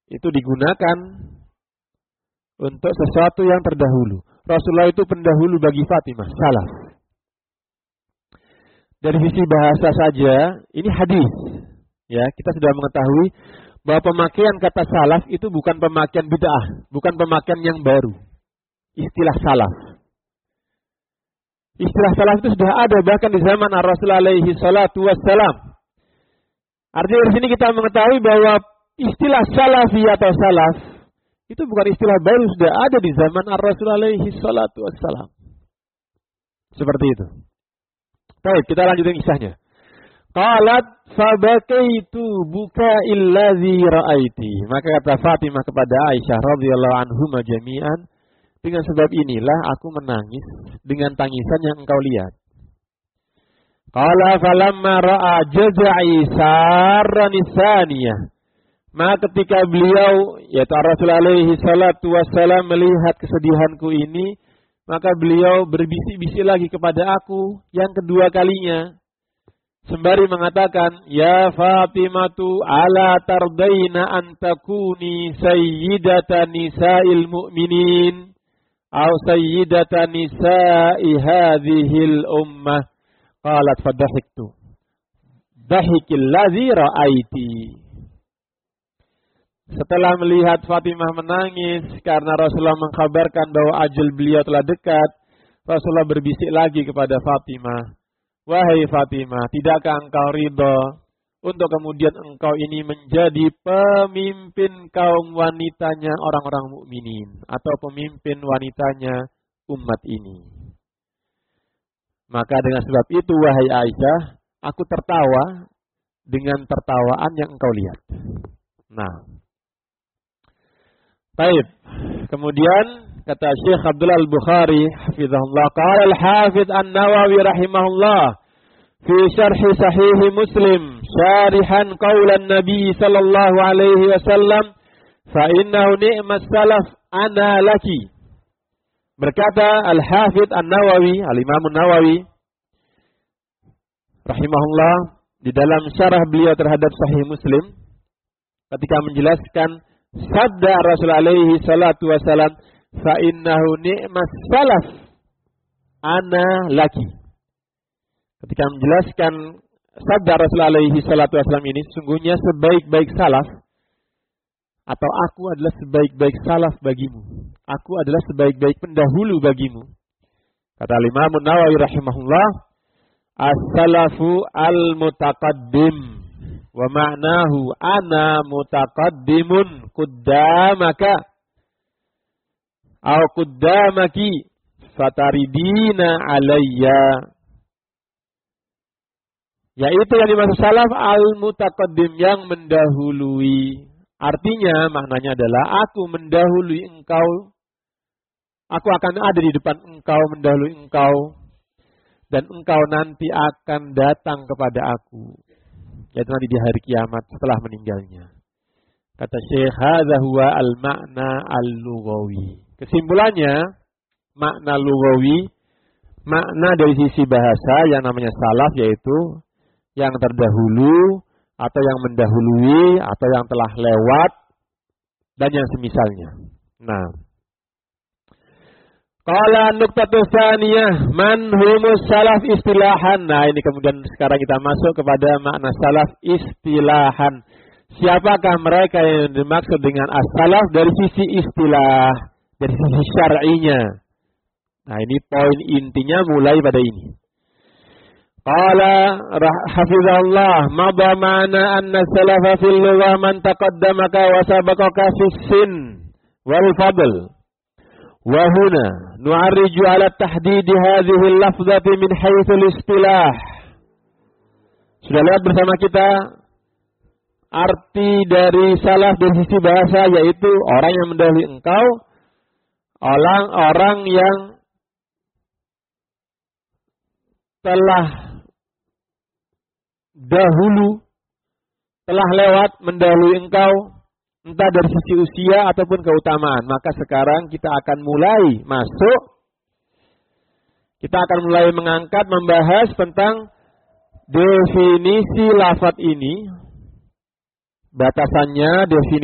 itu digunakan untuk sesuatu yang terdahulu. Rasulullah itu pendahulu bagi Fatimah, salaf. Dari sisi bahasa saja, ini hadis. Ya, kita sudah mengetahui bahwa pemakaian kata salaf itu bukan pemakaian bid'ah, bukan pemakaian yang baru. Istilah salaf. Istilah salaf itu sudah ada bahkan di zaman Rasulullah alaihi salatu wassalam. Artinya dari sini kita mengetahui bahwa istilah salafi atau salaf itu bukan istilah baru, sudah ada di zaman Rasulullah alaihi salatu wassalam. Seperti itu. Baik, kita lanjutkan kisahnya. Qalat fabakaitu buka'il ladzi ra'aiti. Maka kata Fatimah kepada Aisyah radhiyallahu anhuma jami'an, dengan sebab inilah aku menangis dengan tangisan yang engkau lihat. Qala falamma ra'a jaz'i sarrani tsaniyah. Maka ketika beliau, yaitu Rasulullah alaihi salatu wassalam melihat kesedihanku ini, maka beliau berbisik-bisik lagi kepada aku yang kedua kalinya. Sembari mengatakan, Ya Fatimatu ala tardaina an takuni sayyidata nisa'il mu'minin au sayyidata nisa'i hadhil ummah. Qalat fadahiktu. Dahikil ladzi ra'aiti. Setelah melihat Fatimah menangis karena Rasulullah mengkabarkan bahwa ajal beliau telah dekat, Rasulullah berbisik lagi kepada Fatimah, Wahai Fatimah, tidakkah engkau ridha untuk kemudian engkau ini menjadi pemimpin kaum wanitanya orang-orang mukminin atau pemimpin wanitanya umat ini? Maka dengan sebab itu, wahai Aisyah, aku tertawa dengan tertawaan yang engkau lihat. Nah, baik. Kemudian kata Syekh Abdullah Al-Bukhari hafizahullah, qala Al-Hafidz An-Nawawi rahimahullah fi syarh sahih Muslim syarihan qaulan Nabi sallallahu alaihi wasallam fa innahu ni'mas salaf ana laki. Berkata Al-Hafidz An-Nawawi, Al-Imam An-Nawawi rahimahullah di dalam syarah beliau terhadap sahih Muslim ketika menjelaskan sabda Rasul alaihi salatu wasallam, fa innahu ni'mas salaf ana laki. Ketika menjelaskan sabda Rasul alaihi salatu wasallam ini, sungguhnya sebaik-baik salaf atau aku adalah sebaik-baik salaf bagimu. Aku adalah sebaik-baik pendahulu bagimu. Kata Imam Nawawi rahimahullah, as-salafu al-mutaqaddim. Wa ma'nahu ana mutaqaddimun quddamaka au quddamaki fataridina alayya. Yaitu yang dimaksud salaf al-mutaqaddim, yang mendahului. Artinya maknanya adalah aku mendahului engkau. Aku akan ada di depan engkau, mendahului engkau, dan engkau nanti akan datang kepada aku, yaitu nanti di hari kiamat setelah meninggalnya. Kata Syekh, hadza huwa al-ma'na al-lughawi. Kesimpulannya, makna lughawi, makna dari sisi bahasa yang namanya salaf, yaitu yang terdahulu atau yang mendahului atau yang telah lewat dan yang semisalnya. Nah, qala nuqtatu tsaniyah man humus salaf istilahan. Nah, ini kemudian sekarang kita masuk kepada makna salaf istilahan. Siapakah mereka yang dimaksud dengan as-salaf dari sisi istilah, dari sisi syar'inya? Nah, ini poin intinya mulai pada ini. Qala hafizahullah, madha ma'na anna salafa fil lughah man taqaddamaka wa sabaqaka fis sin wal fadl. Wa huna nu'arriju ala tahdid hadhihi al-lafzati min haythu al-istilah. Sudah lihat bersama kita arti dari salaf dari sisi bahasa, yaitu orang yang mendahului engkau, orang yang telah dahulu, telah lewat mendahului engkau, entah dari sisi usia ataupun keutamaan. Maka sekarang kita akan mulai masuk, kita akan mulai mengangkat, membahas tentang definisi lafaz ini, batasannya, definisi